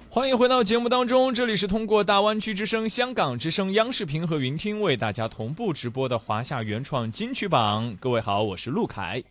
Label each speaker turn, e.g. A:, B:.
A: 欢迎回到节目当中，这里是通过大湾区之声、香港之声、央视频和云听为大家同步直播的华夏原创金曲榜。各位好，我是陆凯。